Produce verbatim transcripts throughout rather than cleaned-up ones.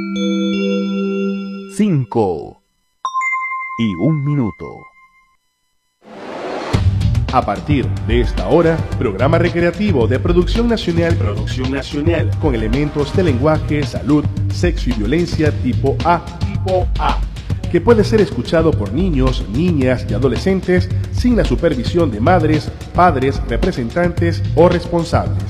Cinco y un minuto. A partir de esta hora, programa recreativo de Producción Nacional, Producción Nacional, con elementos de lenguaje, salud, sexo y violencia tipo A, tipo A, que puede ser escuchado por niños, niñas y adolescentes sin la supervisión de madres, padres, representantes o responsables.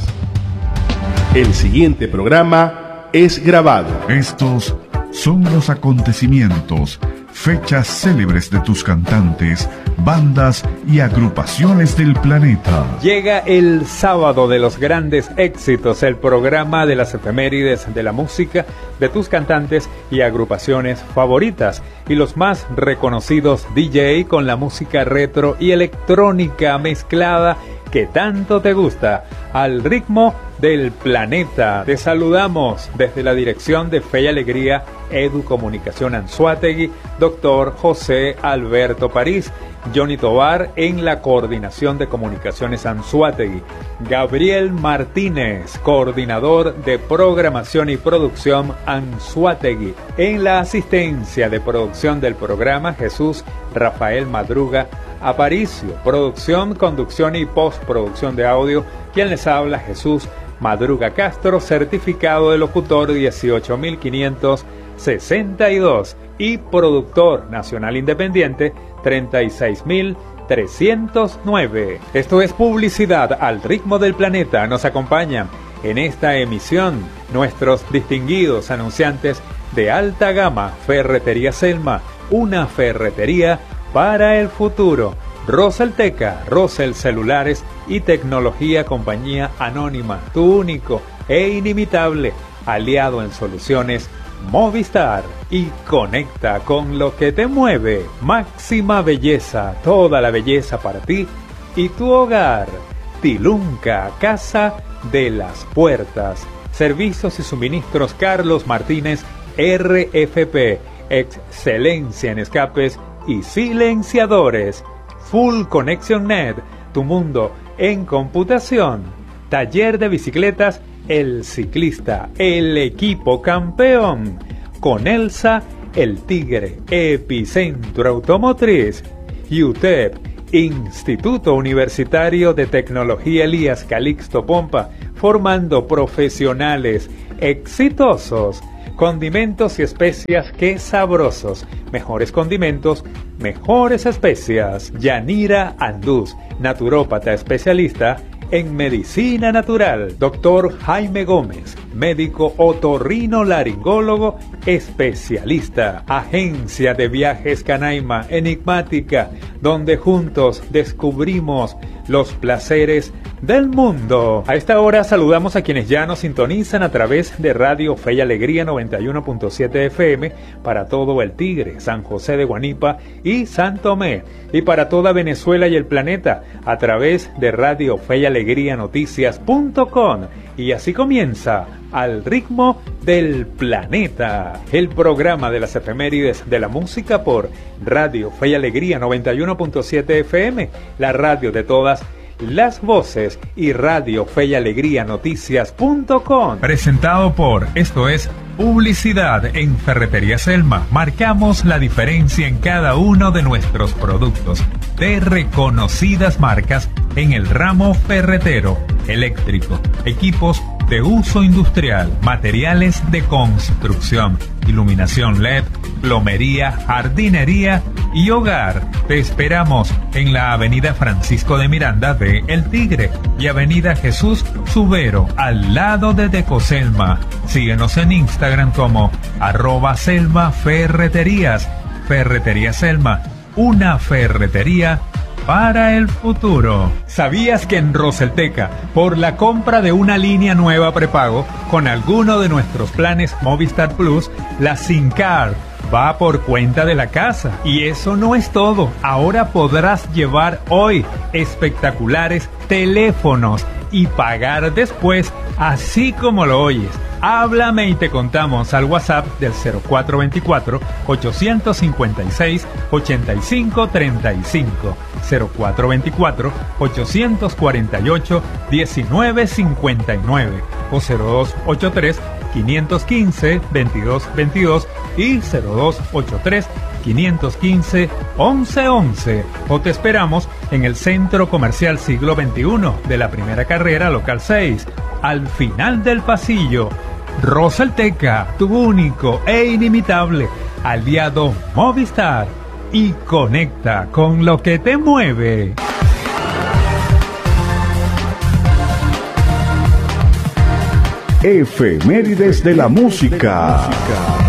El siguiente programa es grabado. Estos son los acontecimientos, fechas célebres de tus cantantes, bandas y agrupaciones del planeta. Llega el sábado de los grandes éxitos, el programa de las efemérides de la música de tus cantantes y agrupaciones favoritas y los más reconocidos D J con la música retro y electrónica mezclada que tanto te gusta, al ritmo del planeta. Te saludamos desde la dirección de Fe y Alegría Edu Comunicación Anzoátegui, doctor José Alberto París, Johnny Tovar en la coordinación de comunicaciones Anzoátegui, Gabriel Martínez, coordinador de programación y producción Anzoátegui, en la asistencia de producción del programa Jesús Rafael Madruga Aparicio, producción, conducción y postproducción de audio, quien les habla Jesús Madruga Castro, certificado de locutor dieciocho mil quinientos sesenta y dos y productor nacional independiente treinta y seis mil trescientos nueve. Esto es Publicidad al ritmo del planeta. Nos acompañan en esta emisión nuestros distinguidos anunciantes de alta gama, Ferretería Selma, una ferretería para el futuro. Roselteca, Rosel Celulares y Tecnología Compañía Anónima, tu único e inimitable aliado en soluciones Movistar. Y conecta con lo que te mueve. Máxima Belleza, toda la belleza para ti y tu hogar. Tilunca, Casa de las Puertas. Servicios y suministros Carlos Martínez R F P, excelencia en escapes y silenciadores. Full Connection Net, tu mundo en computación. Taller de bicicletas El Ciclista, el equipo campeón. Con Elsa, el Tigre, Epicentro Automotriz. U T E P, Instituto Universitario de Tecnología Elías Calixto Pompa, formando profesionales exitosos. Condimentos y especias, qué sabrosos. Mejores condimentos, mejores especias. Yanira Andús, naturópata especialista en medicina natural. Doctor Jaime Gómez, médico otorrino-laringólogo especialista. Agencia de Viajes Canaima Enigmática, donde juntos descubrimos los placeres del mundo. A esta hora saludamos a quienes ya nos sintonizan a través de Radio Fe y Alegría noventa y uno punto siete F M para todo el Tigre, San José de Guanipa y San Tomé, y para toda Venezuela y el planeta a través de Radio Fe y Alegría Noticias punto com. Y así comienza Al ritmo del planeta, el programa de las efemérides de la música por Radio Fe y Alegría noventa y uno punto siete F M, la radio de todas las voces, y Radio Fe y Alegría Noticias punto com. Presentado por Esto es Publicidad en Ferretería Selma. Marcamos la diferencia en cada uno de nuestros productos de reconocidas marcas en el ramo ferretero, eléctrico, equipos de uso industrial, materiales de construcción, iluminación L E D, plomería, jardinería y hogar. Te esperamos en la avenida Francisco de Miranda de El Tigre y avenida Jesús Subero, al lado de Decoselma. Síguenos en Instagram como arroba Selma Ferreterías. Ferretería Selma, una ferretería para el futuro. ¿Sabías que en Roselteca, por la compra de una línea nueva prepago con alguno de nuestros planes Movistar Plus, la SIM Card va por cuenta de la casa? Y eso no es todo. Ahora podrás llevar hoy espectaculares teléfonos y pagar después, así como lo oyes. Háblame y te contamos al WhatsApp del cero cuatro veinticuatro, ochocientos cincuenta y seis, ochenta y cinco treinta y cinco, cero cuatro veinticuatro, ochocientos cuarenta y ocho, diecinueve cincuenta y nueve o cero dos ochenta y tres, cinco uno cinco, veintidós veintidós y cero dos ochenta y tres, quinientos quince, once once. O te esperamos en el Centro Comercial Siglo veintiuno de la primera carrera local seis, al final del pasillo. Rosalteca, tu único e inimitable aliado Movistar. Y conecta con lo que te mueve. Efemérides de la música.